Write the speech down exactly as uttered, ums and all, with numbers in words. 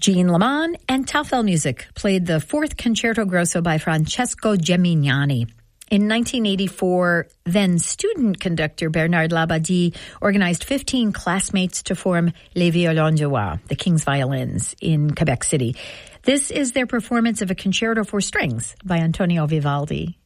Jean Lamont and Taufel Music played the fourth Concerto Grosso by Francesco Gemignani. In nineteen eighty-four, then student conductor Bernard Labadie organized fifteen classmates to form Les Violons du Roi, the King's Violins, in Quebec City. This is their performance of a concerto for strings by Antonio Vivaldi.